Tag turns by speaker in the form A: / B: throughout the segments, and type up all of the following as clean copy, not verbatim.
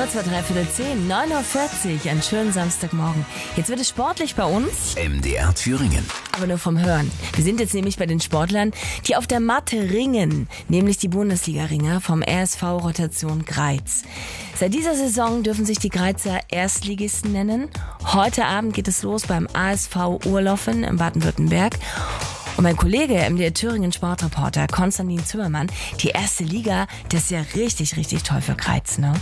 A: Kurz vor 9:45 Uhr, einen schönen Samstagmorgen. Jetzt wird es sportlich bei uns.
B: MDR Thüringen.
A: Aber nur vom Hören. Wir sind jetzt nämlich bei den Sportlern, die auf der Matte ringen, nämlich die Bundesliga-Ringer vom RSV Rotation Greiz. Seit dieser Saison dürfen sich die Greizer Erstligisten nennen. Heute Abend geht es los beim ASV Urloffen in Baden-Württemberg. Und mein Kollege, MDR Thüringen Sportreporter Konstantin Zimmermann, die erste Liga, das ist ja richtig, richtig toll für Greiz, ne?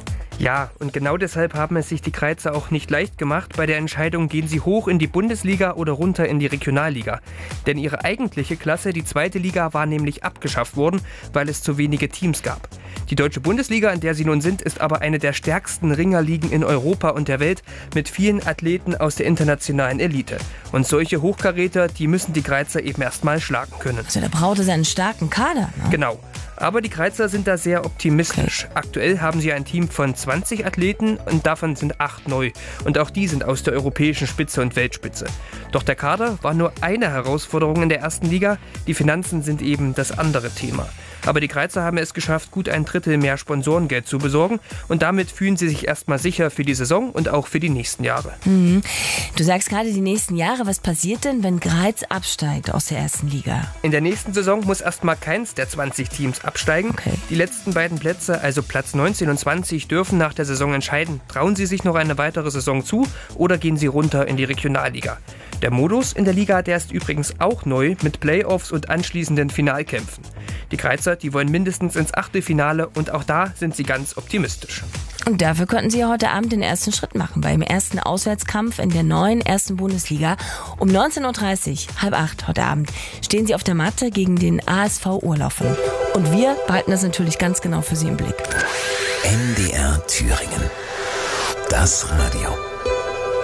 C: Ja, und genau deshalb haben es sich die Greizer auch nicht leicht gemacht. Bei der Entscheidung, gehen sie hoch in die Bundesliga oder runter in die Regionalliga. Denn ihre eigentliche Klasse, die zweite Liga, war nämlich abgeschafft worden, weil es zu wenige Teams gab. Die deutsche Bundesliga, in der sie nun sind, ist aber eine der stärksten Ringerligen in Europa und der Welt mit vielen Athleten aus der internationalen Elite. Und solche Hochkaräter, die müssen die Greizer eben erstmal schlagen können.
A: Also da braucht es einen starken Kader, ne?
C: Genau. Aber die Greizer sind da sehr optimistisch. Okay. Aktuell haben sie ein Team von 20 Athleten und davon sind 8 neu. Und auch die sind aus der europäischen Spitze und Weltspitze. Doch der Kader war nur eine Herausforderung in der ersten Liga. Die Finanzen sind eben das andere Thema. Aber die Greizer haben es geschafft, gut 1/3 mehr Sponsorengeld zu besorgen. Und damit fühlen sie sich erstmal sicher für die Saison und auch für die nächsten Jahre.
A: Mhm. Du sagst gerade die nächsten Jahre. Was passiert denn, wenn Greiz absteigt aus der ersten Liga?
C: In der nächsten Saison muss erstmal keins der 20 Teams absteigen.
A: Okay.
C: Die letzten beiden Plätze, also Platz 19 und 20, dürfen nach der Saison entscheiden. Trauen sie sich noch eine weitere Saison zu oder gehen sie runter in die Regionalliga? Der Modus in der Liga, der ist übrigens auch neu mit Playoffs und anschließenden Finalkämpfen. Die Greizer, die wollen mindestens ins Achtelfinale und auch da sind sie ganz optimistisch.
A: Und dafür könnten sie heute Abend den ersten Schritt machen, beim ersten Auswärtskampf in der neuen ersten Bundesliga. Um 19:30 Uhr, 7:30 heute Abend, stehen sie auf der Matte gegen den ASV Urloffen. Und wir behalten das natürlich ganz genau für Sie im Blick.
B: MDR Thüringen. Das Radio.